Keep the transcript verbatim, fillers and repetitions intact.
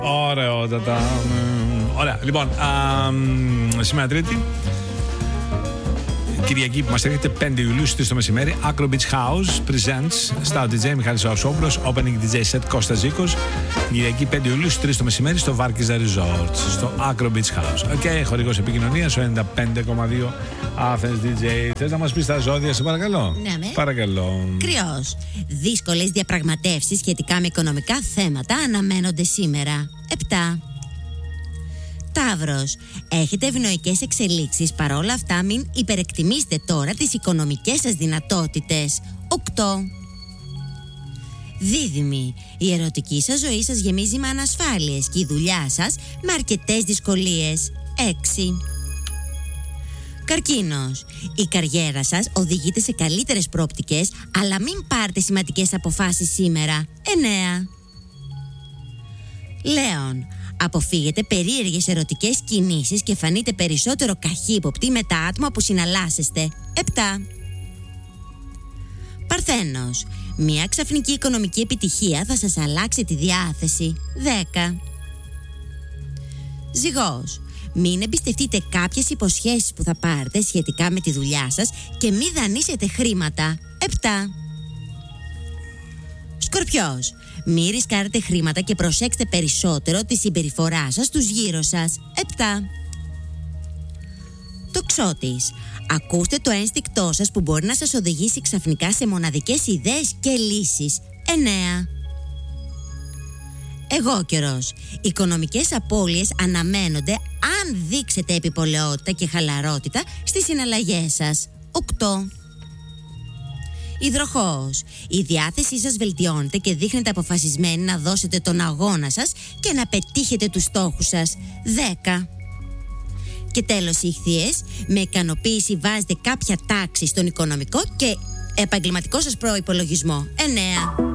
Ωραιότατα. Ωραία, λοιπόν, α, σήμερα Τρίτη, Κυριακή που μας έρχεται πέντε Ιουλίου στις τρεις το μεσημέρι, Acro Beach House presents στα ντι τζέι Μιχάλης Αουσόπουλος, opening ντι τζέι set Κώστας Ζήκος. Κυριακή πέντε Ιουλίου στις τρεις το μεσημέρι στο Βάρκιζα Resort, στο Acro Beach House. Οκ, okay, χορηγός επικοινωνίας, ο ενενήντα πέντε κόμμα δύο Athens ντι τζέι. Θες να μας πεις τα ζώδια, σε παρακαλώ? Ναι, με. Παρακαλώ. Κρυός. Δύσκολες διαπραγματεύσεις σχετικά με οικονομικά θέματα αναμένονται σήμερα. επτά. Ταύρος. Έχετε ευνοϊκές εξελίξεις, παρόλα αυτά μην υπερεκτιμήσετε τώρα τις οικονομικές σας δυνατότητες. οκτώ. Δίδυμοι. Η ερωτική σας ζωή σας γεμίζει με ανασφάλειες και η δουλειά σας με αρκετές δυσκολίες. έξι. Καρκίνος. Η καριέρα σας οδηγείται σε καλύτερες προοπτικές, αλλά μην πάρετε σημαντικές αποφάσεις σήμερα. εννέα. Λέων. Αποφύγετε περίεργες ερωτικές κινήσεις και φανείτε περισσότερο καχύποπτοι με τα άτομα που συναλλάσσεστε. επτά. Παρθένος. Μια ξαφνική οικονομική επιτυχία θα σας αλλάξει τη διάθεση. δέκα. Ζυγός. Μην εμπιστευτείτε κάποιες υποσχέσεις που θα πάρετε σχετικά με τη δουλειά σας και μην δανείσετε χρήματα. επτά. Σκορπιός. Μη ρισκάρετε χρήματα και προσέξτε περισσότερο τη συμπεριφορά σας στους γύρω σας. επτά. Τοξότης. Ακούστε το ένστικτό σας που μπορεί να σας οδηγήσει ξαφνικά σε μοναδικές ιδέες και λύσεις. εννέα. Εγώκερος. Οικονομικές απώλειες αναμένονται αν δείξετε επιπολαιότητα και χαλαρότητα στις συναλλαγές σας. οκτώ. Υδροχόος. Η διάθεσή σας βελτιώνεται και δείχνετε αποφασισμένοι να δώσετε τον αγώνα σας και να πετύχετε τους στόχους σας. δέκα. Και τέλος, Ιχθύες, με ικανοποίηση βάζετε κάποια τάξη στον οικονομικό και επαγγελματικό σας προϋπολογισμό. εννέα.